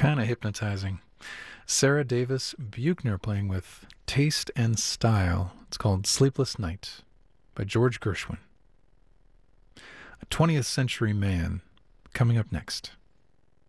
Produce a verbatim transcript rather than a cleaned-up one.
kind of hypnotizing. Sarah Davis Buchner playing with taste and style. It's called Sleepless Night by George Gershwin. A twentieth Century Man coming up next.